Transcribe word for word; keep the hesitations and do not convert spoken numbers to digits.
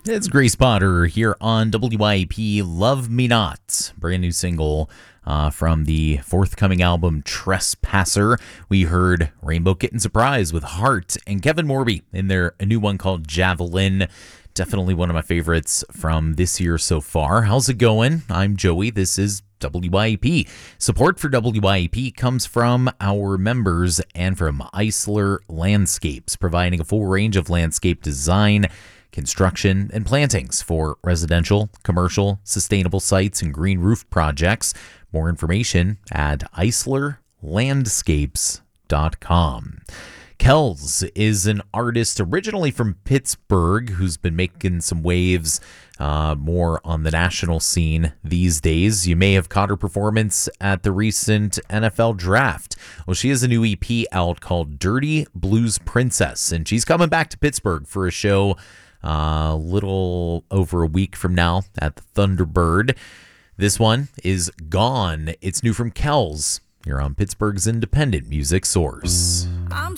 It's Grace Potter here on W I A P Love Me Not, brand new single uh, from the forthcoming album Trespasser. We heard Rainbow Kitten Surprise with Heart and Kevin Morby in their a new one called Javelin. Definitely one of my favorites from this year so far. How's it going? I'm Joey. This is W I A P. Support for W I A P comes from our members and from Eisler Landscapes, providing a full range of landscape design, construction, and plantings for residential, commercial, sustainable sites, and green roof projects. More information at eisler landscapes dot com. Kells is an artist originally from Pittsburgh who's been making some waves uh, more on the national scene these days. You may have caught her performance at the recent N F L draft. Well, she has a new E P out called Dirty Blues Princess, and she's coming back to Pittsburgh for a show a uh, little over a week from now at the Thunderbird. This one is Gone. It's new from Kells. You're on Pittsburgh's independent music source.